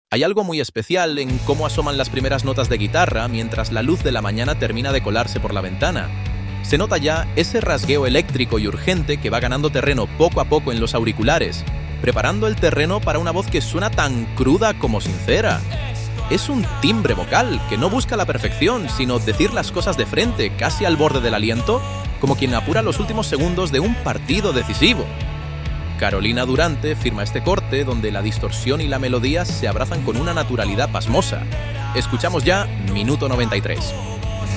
Hay algo muy especial en cómo asoman las primeras notas de guitarra mientras la luz de la mañana termina de colarse por la ventana. Se nota ya ese rasgueo eléctrico y urgente que va ganando terreno poco a poco en los auriculares, preparando el terreno para una voz que suena tan cruda como sincera. Es un timbre vocal que no busca la perfección, sino decir las cosas de frente, casi al borde del aliento, como quien apura los últimos segundos de un partido decisivo. Carolina Durante firma este corte donde la distorsión y la melodía se abrazan con una naturalidad pasmosa. Escuchamos ya Minuto 93.